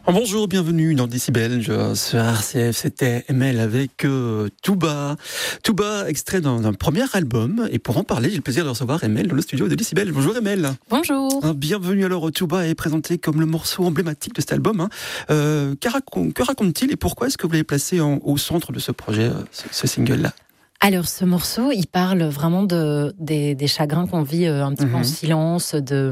Bonjour, bienvenue dans Décibel sur RCF. C'était ML avec Touba. Touba, extrait d'un premier album. Et pour en parler, j'ai le plaisir de recevoir ML dans le studio de Décibel. Bonjour ML. Bonjour. Bienvenue. Alors, Touba est présenté comme le morceau emblématique de cet album. Que raconte-t-il et pourquoi est-ce que vous l'avez placé au centre de ce projet, ce single-là ? Alors, ce morceau, il parle vraiment des chagrins qu'on vit un petit peu en silence,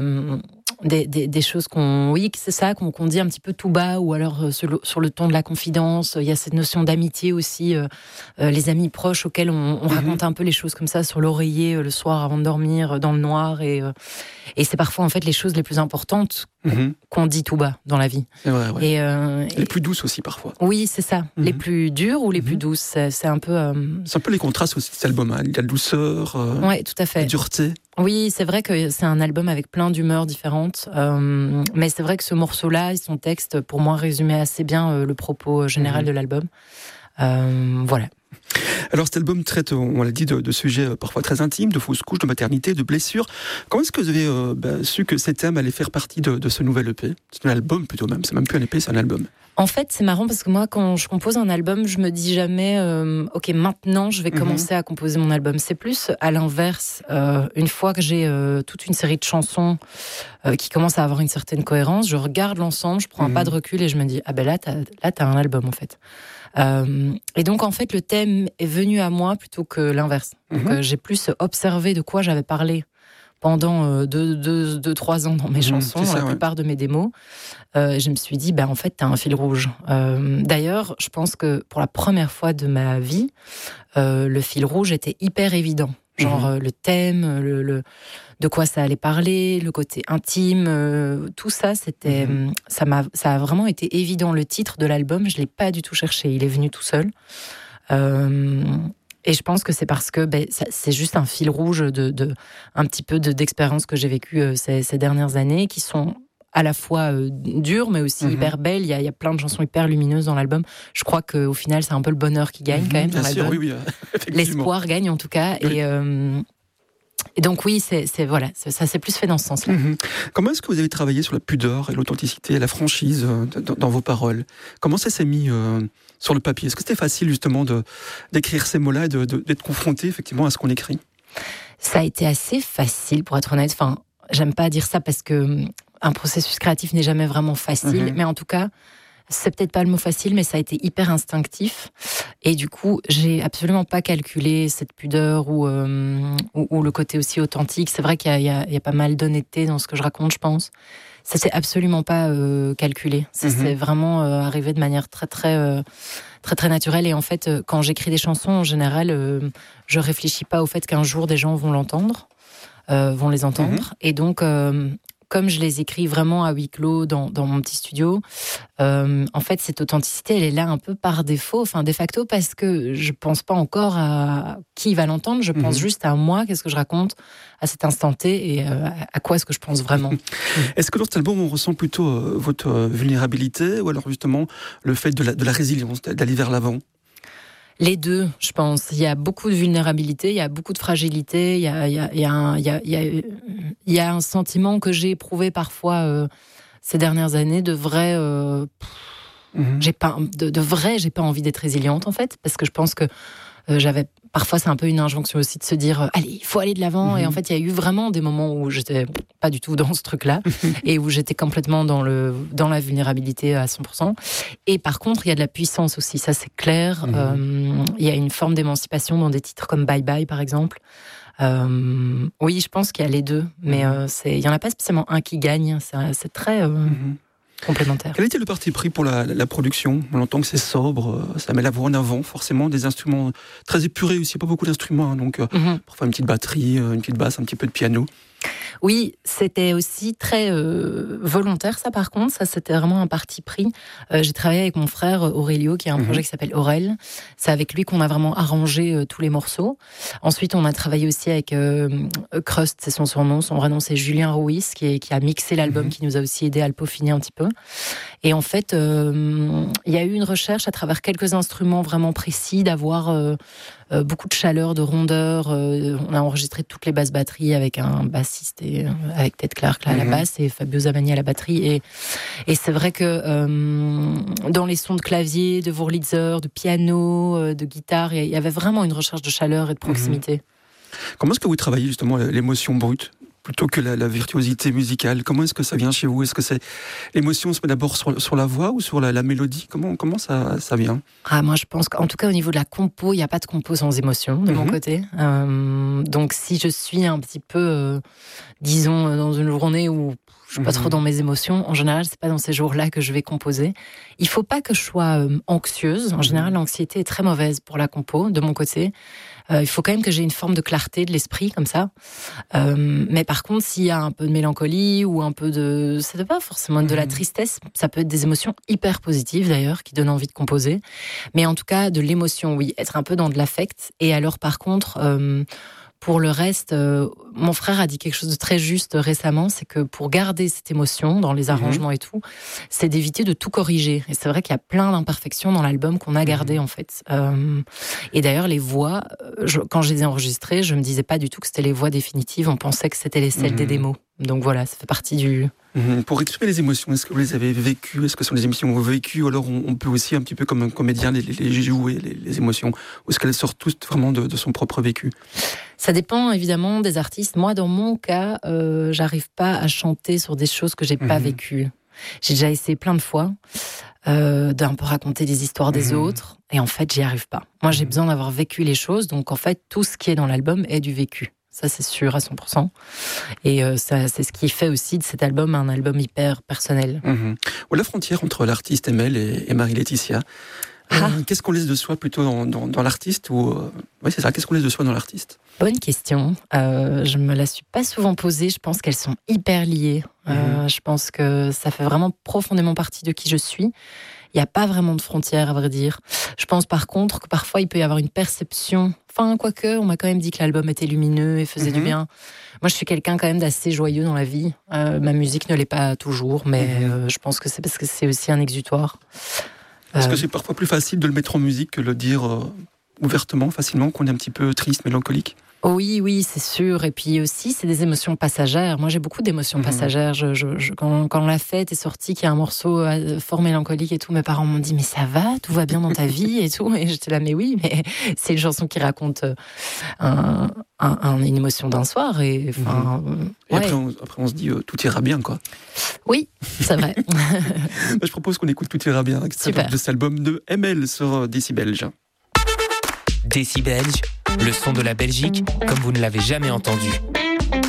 des choses qu'on dit un petit peu tout bas, ou alors sur le ton de la confidence. Il y a cette notion d'amitié aussi, les amis proches auxquels on raconte un peu les choses comme ça sur l'oreiller le soir avant de dormir, dans le noir. Et c'est parfois en fait les choses les plus importantes qu'on dit tout bas dans la vie. C'est vrai, ouais. Les plus douces aussi parfois. Oui, c'est ça. Les plus dures ou les plus douces. C'est un peu... C'est un peu les contrastes aussi de cet album. Il y a la douceur, ouais, tout à fait. la dureté. Oui, c'est vrai que c'est un album avec plein d'humeurs différentes. Mais c'est vrai que ce morceau-là et son texte, pour moi, résumait assez bien le propos général de l'album. Voilà. Alors cet album traite, on l'a dit, de sujets parfois très intimes, de fausses couches, de maternité, de blessures. Comment est-ce que vous avez su que ces thèmes allaient faire partie de ce nouvel EP ? C'est un album plutôt même, c'est même plus un EP, c'est un album. En fait, c'est marrant parce que moi, quand je compose un album, je me dis jamais ok, maintenant je vais commencer à composer mon album. C'est plus à l'inverse. Une fois que j'ai toute une série de chansons qui commencent à avoir une certaine cohérence, je regarde l'ensemble, je prends un pas de recul et je me dis ah ben là t'as un album en fait. Et donc en fait le thème est venu à moi plutôt que l'inverse. Donc j'ai plus observé de quoi j'avais parlé pendant 2-3 ans dans mes chansons, dans la plupart de mes démos. Je me suis dit, en fait, t'as un fil rouge. D'ailleurs, je pense que pour la première fois de ma vie, le fil rouge était hyper évident. Genre le thème, de quoi ça allait parler, le côté intime, tout ça, c'était, ça a vraiment été évident. Le titre de l'album, je l'ai pas du tout cherché, il est venu tout seul. Et je pense que c'est parce que c'est juste un fil rouge un petit peu d'expériences que j'ai vécues ces dernières années, qui sont à la fois dures, mais aussi hyper belles. Il y a plein de chansons hyper lumineuses dans l'album. Je crois qu'au final, c'est un peu le bonheur qui gagne quand même dans l'album. Oui, l'espoir gagne en tout cas. Oui. Et donc oui, voilà, ça s'est plus fait dans ce sens-là. Comment est-ce que vous avez travaillé sur la pudeur et l'authenticité, la franchise dans vos paroles ? Comment ça s'est mis sur le papier ? Est-ce que c'était facile justement d'écrire ces mots-là et d'être confronté effectivement à ce qu'on écrit ? Ça a été assez facile, pour être honnête. Enfin, j'aime pas dire ça parce que un processus créatif n'est jamais vraiment facile, mais en tout cas, c'est peut-être pas le mot facile, mais ça a été hyper instinctif. Et du coup, j'ai absolument pas calculé cette pudeur ou le côté aussi authentique. C'est vrai qu'il y a pas mal d'honnêteté dans ce que je raconte, je pense. Ça s'est absolument pas calculé. C'est vraiment arrivé de manière très très naturelle. Et en fait, quand j'écris des chansons, en général, je réfléchis pas au fait qu'un jour des gens vont l'entendre, vont les entendre. Et donc comme je les écris vraiment à huis clos dans mon petit studio, en fait, cette authenticité, elle est là un peu par défaut, enfin de facto, parce que je pense pas encore à qui va l'entendre, je pense juste à moi, qu'est-ce que je raconte à cet instant T et à quoi est-ce que je pense vraiment. Est-ce que dans cet album, on ressent plutôt votre vulnérabilité ou alors justement le fait de la résilience, d'aller vers l'avant ? Les deux, je pense. Il y a beaucoup de vulnérabilité, il y a beaucoup de fragilité, il y a un sentiment que j'ai éprouvé parfois ces dernières années de vrai. J'ai pas envie d'être résiliente en fait, parce que je pense que parfois c'est un peu une injonction aussi de se dire allez, il faut aller de l'avant. Et en fait, il y a eu vraiment des moments où j'étais pas du tout dans ce truc-là et où j'étais complètement dans la vulnérabilité à 100%. Et par contre, il y a de la puissance aussi, ça c'est clair. Il y a une forme d'émancipation dans des titres comme Bye Bye par exemple. Oui, je pense qu'il y a les deux, mais il y en a pas spécialement un qui gagne. C'est très complémentaire. Quel était le parti pris pour la production ? On entend que c'est sobre, ça met la voix en avant, forcément, des instruments très épurés aussi, pas beaucoup d'instruments, donc parfois une petite batterie, une petite basse, un petit peu de piano. Oui, c'était aussi très volontaire, ça par contre, ça c'était vraiment un parti pris. J'ai travaillé avec mon frère Aurélio, qui a un projet qui s'appelle Aurel. C'est avec lui qu'on a vraiment arrangé tous les morceaux. Ensuite, on a travaillé aussi avec Crust, c'est son surnom, son vrai nom c'est Julien Ruiz, qui a mixé l'album, qui nous a aussi aidé à le peaufiner un petit peu. Et en fait, il y a eu une recherche à travers quelques instruments vraiment précis, d'avoir beaucoup de chaleur, de rondeur. On a enregistré toutes les basses batteries avec un bassiste et avec Ted Clark là, à la basse et Fabio Zamani à la batterie. Et c'est vrai que dans les sons de clavier, de Wurlitzer, de piano, de guitare, il y avait vraiment une recherche de chaleur et de proximité. Comment est-ce que vous travaillez justement l'émotion brute plutôt que la virtuosité musicale? Comment est-ce que ça vient chez vous? Est-ce que c'est l'émotion se met d'abord sur la voix ou sur la mélodie? Comment ça vient? Moi, je pense qu'en tout cas, au niveau de la compo, il n'y a pas de compo sans émotion, de mon côté. Donc, si je suis un petit peu, disons, dans une journée où je suis pas trop dans mes émotions, en général, c'est pas dans ces jours-là que je vais composer. Il faut pas que je sois anxieuse. En général, l'anxiété est très mauvaise pour la compo, de mon côté. Il faut quand même que j'ai une forme de clarté de l'esprit, comme ça. Mais par contre, s'il y a un peu de mélancolie ou un peu de... Ça ne doit pas forcément être de la tristesse. Ça peut être des émotions hyper positives, d'ailleurs, qui donnent envie de composer. Mais en tout cas, de l'émotion, oui. Être un peu dans de l'affect. Et alors, par contre... Pour le reste, mon frère a dit quelque chose de très juste récemment, c'est que pour garder cette émotion dans les arrangements et tout, c'est d'éviter de tout corriger. Et c'est vrai qu'il y a plein d'imperfections dans l'album qu'on a gardées en fait. Et d'ailleurs, les voix, quand je les ai enregistrées, je me disais pas du tout que c'était les voix définitives. On pensait que c'était celles des démos. Donc voilà, ça fait partie du... Pour exprimer les émotions, est-ce que vous les avez vécues? Est-ce que ce sont des émotions que vous avez vécues? Ou alors on peut aussi, un petit peu comme un comédien, les jouer, les émotions? Ou est-ce qu'elles sortent toutes vraiment de son propre vécu? Ça dépend évidemment des artistes. Moi, dans mon cas, j'arrive pas à chanter sur des choses que j'ai pas vécues. J'ai déjà essayé plein de fois d'un peu raconter des histoires des autres. Et en fait, j'y arrive pas. Moi, j'ai besoin d'avoir vécu les choses. Donc en fait, tout ce qui est dans l'album est du vécu. Ça, c'est sûr à 100%. Et ça, c'est ce qui fait aussi de cet album un album hyper personnel. Ou la frontière entre l'artiste Emelle et Marie-Laetitia. Qu'est-ce qu'on laisse de soi plutôt dans l'artiste ou oui, c'est ça. Qu'est-ce qu'on laisse de soi dans l'artiste? Bonne question. Je me la suis pas souvent posée. Je pense qu'elles sont hyper liées. Je pense que ça fait vraiment profondément partie de qui je suis. Il n'y a pas vraiment de frontières, à vrai dire. Je pense par contre que parfois il peut y avoir une perception. Enfin, quoique, on m'a quand même dit que l'album était lumineux et faisait du bien. Moi, je suis quelqu'un quand même d'assez joyeux dans la vie. Ma musique ne l'est pas toujours, mais je pense que c'est parce que c'est aussi un exutoire. Est-ce que c'est parfois plus facile de le mettre en musique que de le dire ouvertement, facilement, qu'on est un petit peu triste, mélancolique? Oui, c'est sûr. Et puis aussi, c'est des émotions passagères. Moi, j'ai beaucoup d'émotions passagères. Quand La Fête est sortie, qu'il y a un morceau fort mélancolique et tout, mes parents m'ont dit « Mais ça va? Tout va bien dans ta vie ?» et tout. Et j'étais là « Mais oui, mais c'est une chanson qui raconte une émotion d'un soir. » Et après, on se dit « Tout ira bien, quoi. » Oui, c'est vrai. Je propose qu'on écoute « Tout ira bien » de cet album de Emelle sur Décibelge. Décibelge, le son de la Belgique comme vous ne l'avez jamais entendu.